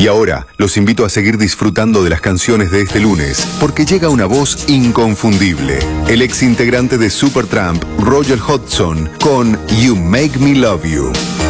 Y ahora los invito a seguir disfrutando de las canciones de este lunes, porque llega una voz inconfundible. El ex integrante de Supertramp, Roger Hodgson, con You Make Me Love You.